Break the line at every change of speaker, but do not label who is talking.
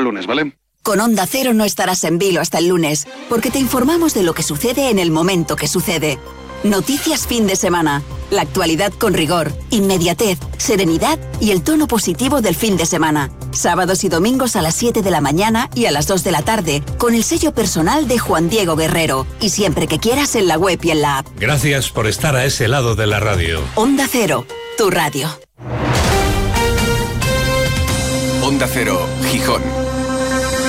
lunes, ¿vale?
Con Onda Cero no estarás en vilo hasta el lunes, porque te informamos de lo que sucede en el momento que sucede. Noticias fin de semana. La actualidad con rigor, inmediatez, serenidad y el tono positivo del fin de semana. Sábados y domingos a las 7 de la mañana y a las 2 de la tarde, con el sello personal de Juan Diego Guerrero. Y siempre que quieras en la web y en la app.
Gracias por estar a ese lado de la radio.
Onda Cero, tu radio.
Onda Cero, Gijón.